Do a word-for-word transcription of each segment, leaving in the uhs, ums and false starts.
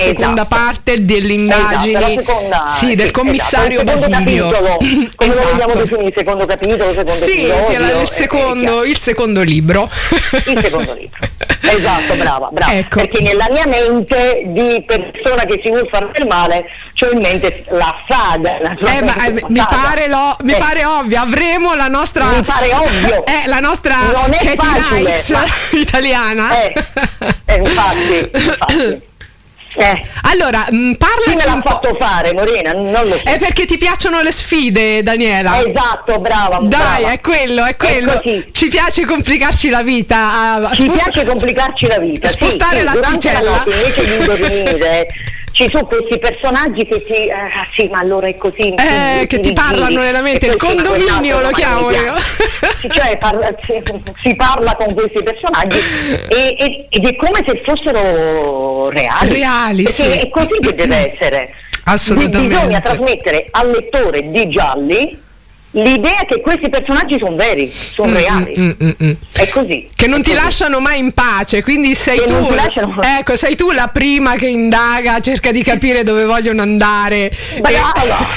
seconda esatto. parte delle indagini, esatto, la seconda, sì, del commissario esatto. Basilio. Capitolo, come esatto. lo vogliamo definire, secondo capitolo, secondo sì, episodio, sì, il secondo, il secondo libro. Il secondo libro. Esatto, brava, brava. Ecco. Perché nella mia mente di persona che si vuol fare del male c'ho in mente la saga. La eh, ma, eh, mi pare, lo, mi eh. pare ovvio, avremo la nostra. Mi pare ovvio. Eh, la nostra non è Katie facile, Knights ma... italiana. Eh, eh, infatti, infatti. Eh. Allora, mh, parlaci Chi me l'ha un po'. fatto fare, Morena? Non lo so. È perché ti piacciono le sfide, Daniela. Esatto, brava. Dai, brava. è quello, è quello. È Ci piace complicarci la vita. A, Ci sposta- piace complicarci la vita. Spostare sì, sì, l'asticella. Durante la notte, invece di dormire, ci sono questi personaggi che ti. Eh, sì, ma allora è così. Eh, ti, che ti ti parlano nella mente. Il condominio lo chiamo io. Cioè, parla, si parla con questi personaggi e, e, ed è come se fossero reali. Reali, perché sì. è così che deve essere. Assolutamente. Bisogna trasmettere al lettore di gialli l'idea che questi personaggi sono veri, sono mm, reali. Mm, mm, mm. È così. Che non è ti così. lasciano mai in pace, quindi sei Che tu. non ti lasciano... Ecco, sei tu la prima che indaga, cerca di capire dove vogliono andare. Brava!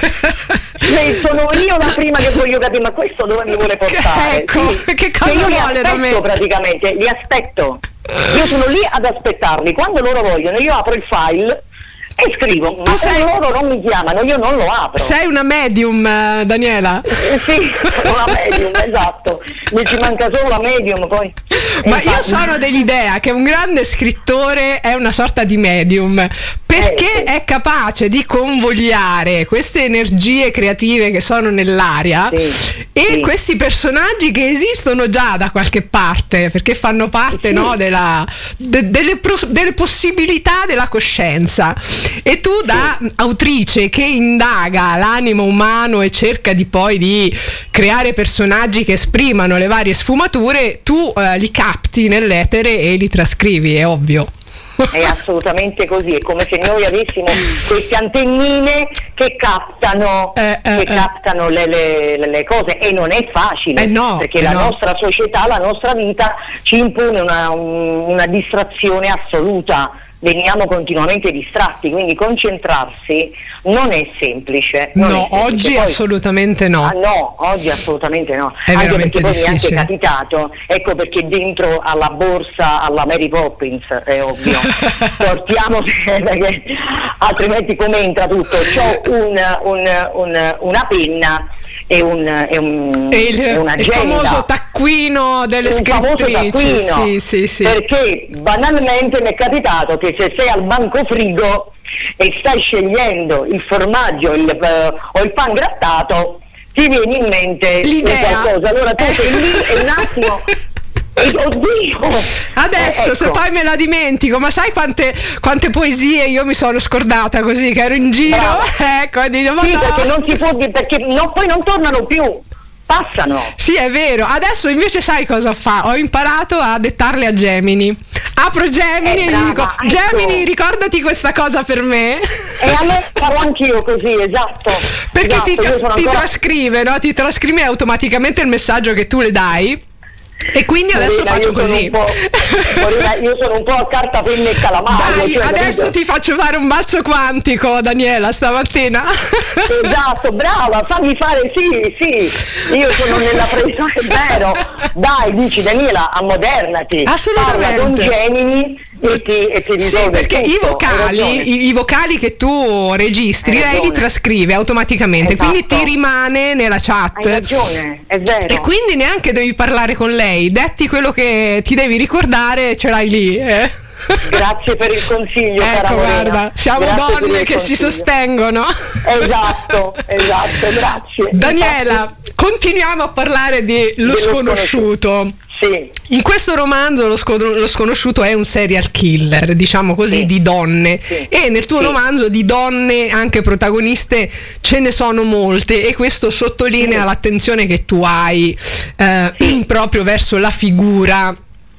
E... Sì, sono io la prima che voglio capire, ma questo dove mi vuole portare? Ecco, sì. che cosa io vuole li aspetto, da me? praticamente, li aspetto. Io sono lì ad aspettarli, quando loro vogliono, io apro il file e scrivo, ma se sei... loro non mi chiamano, io non lo apro. Sei una medium, uh, Daniela? Eh, sì, sono una medium, esatto. Mi ci manca solo la medium poi. Ma infatti... io sono dell'idea che un grande scrittore è una sorta di medium, perché eh, sì. è capace di convogliare queste energie creative che sono nell'aria sì, e sì. questi personaggi che esistono già da qualche parte, perché fanno parte sì. no, della, de, delle, pros, delle possibilità della coscienza. E tu da sì. autrice che indaga l'animo umano e cerca di poi di creare personaggi che esprimano le varie sfumature, tu eh, li capti nell'etere e li trascrivi, è ovvio. È assolutamente così, è come se noi avessimo queste antennine che captano, eh, eh, che captano le, le, le cose, e non è facile, eh no, perché eh la no. nostra società, la nostra vita ci impone una, una distrazione assoluta. Veniamo continuamente distratti, quindi concentrarsi non è semplice. Non no, è semplice. oggi poi, assolutamente no. Ah, no, oggi assolutamente no. È Anche perché poi difficile. mi è anche capitato, ecco perché dentro alla borsa, alla Mary Poppins, è ovvio, portiamo perché altrimenti come entra tutto? C'ho un, un, un, una penna e un, e un e il, e un'agenda. il famoso taccuino delle un scrittrici, taccuino, sì, sì, sì. Perché banalmente mi è capitato che se sei al banco frigo e stai scegliendo il formaggio il, uh, o il pan grattato, ti viene in mente l'idea, qualcosa, allora tu sei lì e un attimo oddio, adesso eh, ecco. se poi me la dimentico, ma sai quante, quante poesie io mi sono scordata così che ero in giro. Bravo. Ecco, e dico, sì, no. perché non si può dire, perché no, poi non tornano più, passano. Sì, è vero. Adesso invece sai cosa fa? Ho imparato a dettarle a Gemini. Apro Gemini eh, e gli dico: ecco. Gemini, ricordati questa cosa per me. E a me farò anch'io così, esatto. Perché esatto, ti, tras- ti ancora... trascrive, no? Ti trascrive automaticamente il messaggio che tu le dai. E quindi adesso Morina, faccio io così. Sono Morina, io sono un po' a carta, penna e calamaio. Dai, cioè, adesso capito? ti faccio fare un balzo quantico, Daniela, stamattina. Esatto, brava, fammi fare, sì, sì. Io sono nella presa, è vero. Dai, dici Daniela, ammodernati. Assolutamente. Parla con Gemini e ti, e ti sì, risolve perché tutto. i vocali, i, i vocali che tu registri, lei li trascrive automaticamente, esatto. quindi ti rimane nella chat. Hai ragione, è vero. E quindi neanche devi parlare con lei, detti quello che ti devi ricordare, ce l'hai lì. Eh. Grazie per il consiglio, ecco, cara guarda, Morena. siamo Grazie donne che consiglio. si sostengono. Esatto, esatto, grazie. Daniela, continuiamo a parlare di Lo Dello Sconosciuto. sconosciuto. Sì. In questo romanzo lo, scon- lo sconosciuto è un serial killer, diciamo così, sì. di donne, sì. e nel tuo sì. romanzo di donne anche protagoniste ce ne sono molte, e questo sottolinea sì. l'attenzione che tu hai eh, sì. proprio verso la figura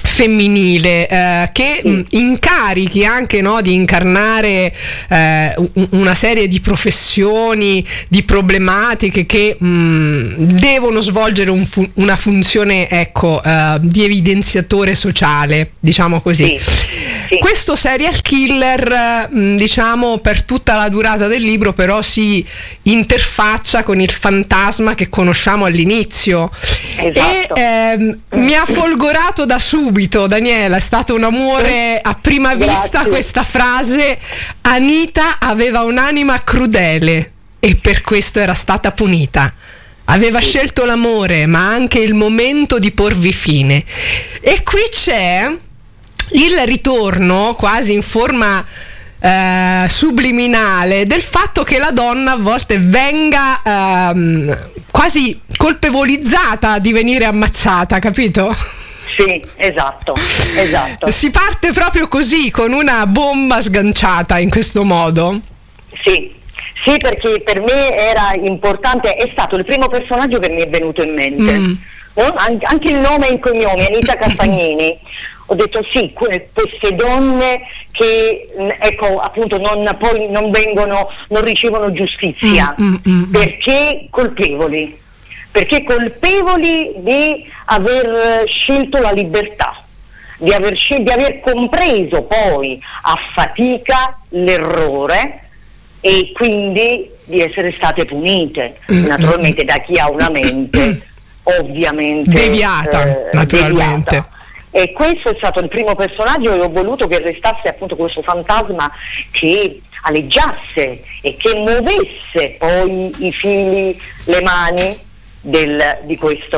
femminile, eh, che mh, incarichi anche, no, di incarnare eh, una serie di professioni, di problematiche che mh, devono svolgere un fu- una funzione, ecco, eh, di evidenziatore sociale, diciamo così. Sì, sì. Questo serial killer, mh, diciamo, per tutta la durata del libro però si interfaccia con il fantasma che conosciamo all'inizio. Esatto. E ehm, mi ha folgorato da subito, Daniela, è stato un amore a prima vista. Grazie. Questa frase: Anita aveva un'anima crudele e per questo era stata punita. Aveva scelto l'amore, ma anche il momento di porvi fine. E qui c'è il ritorno, quasi in forma eh, subliminale, del fatto che la donna a volte venga ehm, quasi colpevolizzata di venire ammazzata, capito? Sì, esatto, esatto. Si parte proprio così, con una bomba sganciata in questo modo. Sì. Sì, perché per me era importante, è stato il primo personaggio che mi è venuto in mente. Mm. No? An- anche il nome e il cognome, Anita Castagnini. Ho detto sì, que- queste donne che, ecco, appunto non, poi non vengono, non ricevono giustizia, mm, mm, mm. perché colpevoli, perché colpevoli di aver scelto la libertà, di aver, scel- di aver compreso poi a fatica l'errore e quindi di essere state punite, mm, naturalmente da chi ha una mente ovviamente deviata, eh, naturalmente. Deviata. E questo è stato il primo personaggio e ho voluto che restasse appunto questo fantasma che aleggiasse e che muovesse poi i fili, le mani del, di,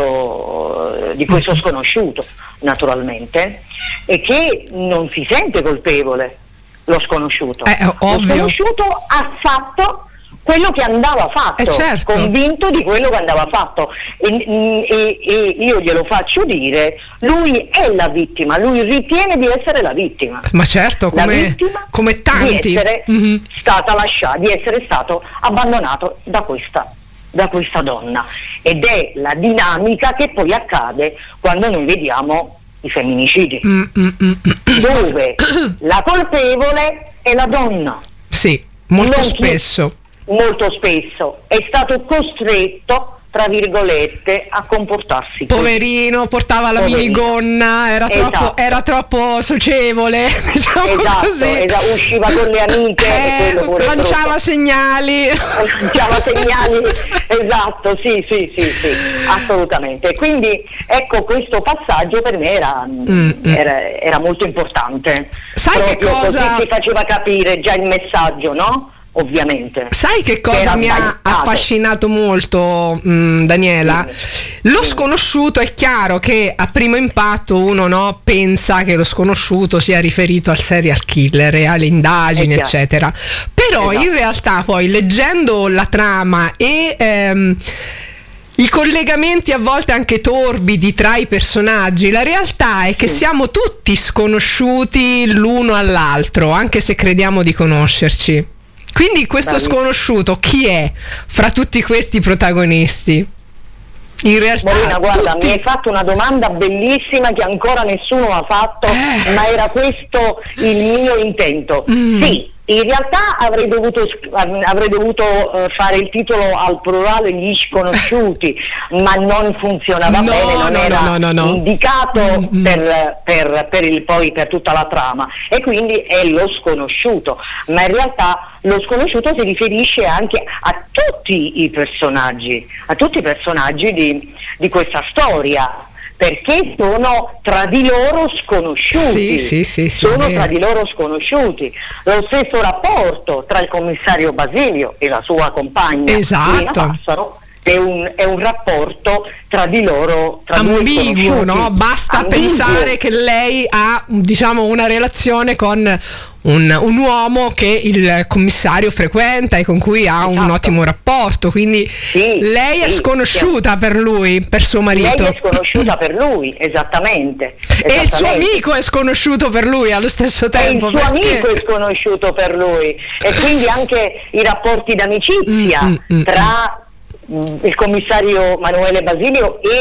questo, di questo sconosciuto, naturalmente, e che non si sente colpevole, lo sconosciuto. Eh, lo sconosciuto ha fatto quello che andava fatto, eh certo. convinto di quello che andava fatto, e, e, e io glielo faccio dire, lui è la vittima, lui ritiene di essere la vittima. Ma certo, come, come tanti. Di essere mm-hmm. stata lasciata, di essere stato abbandonato da questa, da questa donna, ed è la dinamica che poi accade quando noi vediamo i femminicidi, mm-hmm. dove la colpevole è la donna. Sì, molto non spesso. Chi, molto spesso è stato costretto, tra virgolette, a comportarsi poverino così. Portava la Poverino. minigonna, era, esatto. troppo, era troppo socievole, diciamo esatto, così. esatto, usciva con le amiche, eh, e pure lanciava troppo. segnali lanciava segnali esatto, sì, sì, sì, sì, assolutamente. E quindi ecco, questo passaggio per me era, mm, era, era molto importante. Sai proprio che cosa così si faceva capire già il messaggio, no? Ovviamente. Sai che cosa mi ha affascinato molto, mh, Daniela? Lo sconosciuto, è chiaro che a primo impatto uno, no, pensa che lo sconosciuto sia riferito al serial killer e alle indagini, eccetera. Però esatto. in realtà poi, leggendo la trama e ehm, i collegamenti a volte anche torbidi tra i personaggi, la realtà è che sì. siamo tutti sconosciuti l'uno all'altro, anche se crediamo di conoscerci. Quindi questo Bravi. sconosciuto chi è fra tutti questi protagonisti? In realtà Marina, guarda, tutti... mi hai fatto una domanda bellissima che ancora nessuno ha fatto, eh. ma era questo il mio intento. Mm. Sì, in realtà avrei dovuto, avrei dovuto uh, fare il titolo al plurale, gli sconosciuti, ma non funzionava no, bene, non no, era no, no, no. indicato mm-hmm. per, per, per il poi per tutta la trama, e quindi è lo sconosciuto, ma in realtà lo sconosciuto si riferisce anche a tutti i personaggi, a tutti i personaggi di, di questa storia, perché sono tra di loro sconosciuti, sì, sì, sì, sì, sono sì. tra di loro sconosciuti. Lo stesso rapporto tra il commissario Basilio e la sua compagna esatto. Lina Passaro è un, è un rapporto tra di loro tra ambiguo, no? Basta ambiguo. pensare che lei ha, diciamo, una relazione con un, un uomo che il commissario frequenta e con cui ha esatto. un ottimo rapporto, quindi sì, lei sì, è sconosciuta sì. per lui, per suo marito. Lei è sconosciuta per lui, esattamente, esattamente. E il suo amico è sconosciuto per lui allo stesso tempo. E il suo perché... amico è sconosciuto per lui, e quindi anche i rapporti d'amicizia mm, mm, tra mm. il commissario Manuele Basilio e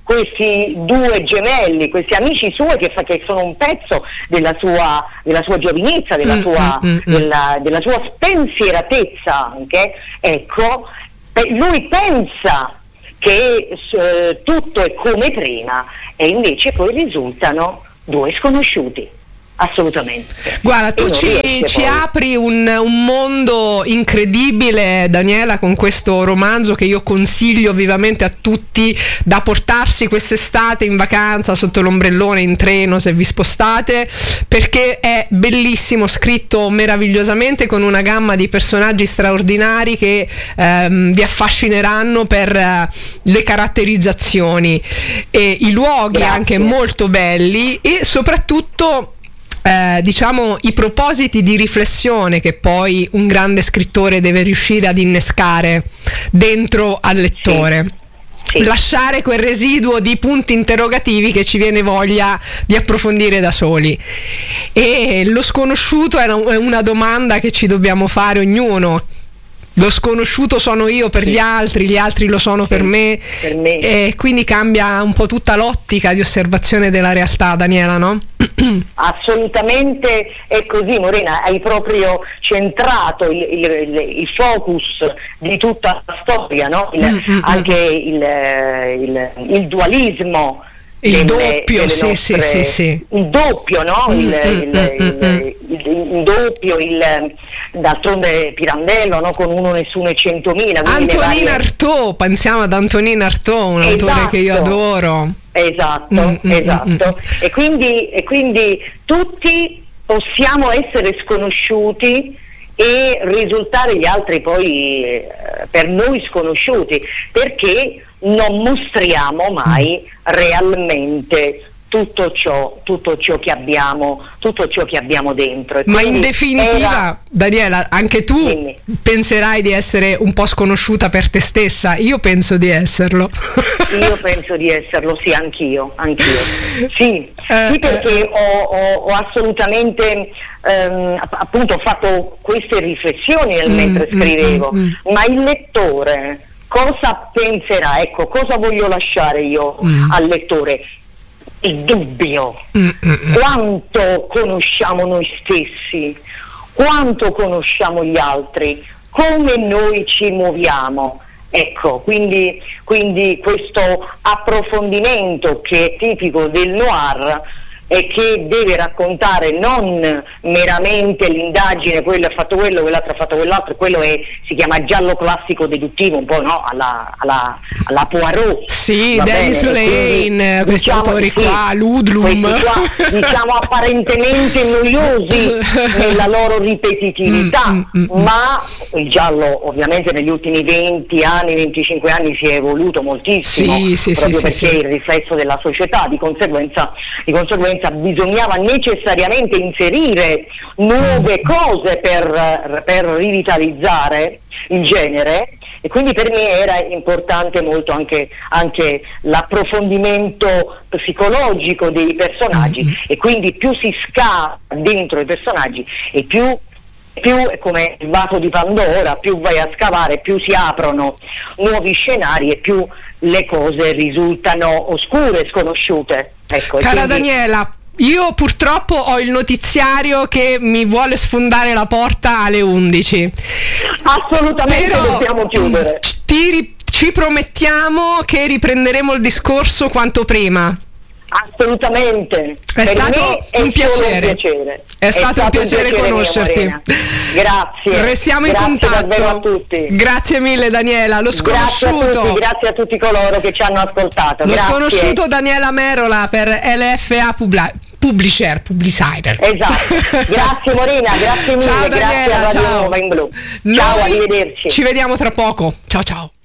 questi due gemelli, questi amici suoi che, fa, che sono un pezzo della sua, della sua giovinezza, della, mm, sua, mm, mm, della, della sua spensieratezza anche, ecco, lui pensa che eh, tutto è come prima e invece poi risultano due sconosciuti. Assolutamente. Guarda, tu ci, ci apri un, un mondo incredibile, Daniela, con questo romanzo che io consiglio vivamente a tutti da portarsi quest'estate in vacanza sotto l'ombrellone, in treno se vi spostate, perché è bellissimo, scritto meravigliosamente, con una gamma di personaggi straordinari che ehm, vi affascineranno per eh, le caratterizzazioni e i luoghi. Grazie. Anche molto belli e soprattutto Eh, diciamo i propositi di riflessione che poi un grande scrittore deve riuscire ad innescare dentro al lettore. Sì. Sì. Lasciare quel residuo di punti interrogativi che ci viene voglia di approfondire da soli. E lo sconosciuto è una domanda che ci dobbiamo fare ognuno. Lo sconosciuto sono io per sì. gli altri, gli altri lo sono sì. per me, per me. E quindi cambia un po' tutta l'ottica di osservazione della realtà, Daniela, no? Assolutamente è così, Morena, hai proprio centrato il, il, il focus di tutta la storia, no? il, mm-hmm. anche il, il, il dualismo. Il delle, doppio, delle sì, nostre, sì, sì, sì. Il doppio, no? Il, mm, il, mm, il, il, il doppio, il, d'altronde Pirandello, no? Con uno, nessuno e centomila. Antonin varie... Artaud, pensiamo ad Antonin Artaud, un esatto. autore che io adoro. Esatto, mm, esatto. Mm, mm. E, quindi, e quindi tutti possiamo essere sconosciuti e risultare gli altri poi eh, per noi sconosciuti, perché non mostriamo mai realmente tutto ciò, tutto ciò che abbiamo, tutto ciò che abbiamo dentro. E ma in definitiva, era... Daniela, anche tu Dimmi. penserai di essere un po' sconosciuta per te stessa. Io penso di esserlo. Io penso di esserlo, sì, anch'io, anch'io. Sì, eh, sì perché eh. ho, ho, ho assolutamente ehm, appunto fatto queste riflessioni nel mm, mentre scrivevo, mm, mm, ma il lettore cosa penserà? Ecco, cosa voglio lasciare io mm. al lettore? Il dubbio. Mm-mm. Quanto conosciamo noi stessi, quanto conosciamo gli altri, come noi ci muoviamo. Ecco, quindi, quindi questo approfondimento che è tipico del noir e che deve raccontare non meramente l'indagine, quello ha fatto quello, quell'altro ha fatto quell'altro, quello è, si chiama giallo classico deduttivo, un po', no? alla, alla, alla Poirot. Sì, Dennis Lane, questi diciamo, autori sì, qua, Ludlum. Qua, diciamo apparentemente noiosi nella loro ripetitività, mm, mm, mm, ma il giallo ovviamente negli ultimi venti anni, venticinque anni si è evoluto moltissimo, sì, sì, proprio sì, perché sì, è il riflesso della società, di conseguenza, di conseguenza bisognava necessariamente inserire nuove cose per, per rivitalizzare il genere, e quindi per me era importante molto anche, anche l'approfondimento psicologico dei personaggi, e quindi più si scava dentro i personaggi e più più è come il vaso di Pandora, più vai a scavare, più si aprono nuovi scenari e più le cose risultano oscure, sconosciute. Ecco, cara quindi... Daniela, io purtroppo ho il notiziario che mi vuole sfondare la porta alle undici. Assolutamente. Però dobbiamo chiudere. Ti, ci promettiamo che riprenderemo il discorso quanto prima. Assolutamente. È per stato me un è piacere. un piacere. È, è stato, stato un piacere, piacere conoscerti. Mio, grazie. Restiamo grazie in contatto. A tutti. Grazie mille, Daniela. Lo sconosciuto. Grazie a tutti, grazie a tutti coloro che ci hanno ascoltato. Lo grazie. sconosciuto Daniela Merola per L F A Publi- Publisher, Publicider. Esatto. Grazie Morena, grazie mille. Ciao, grazie Daniela, a Radio ciao. Nuova in Blu. Noi ciao, arrivederci. Ci vediamo tra poco. Ciao ciao.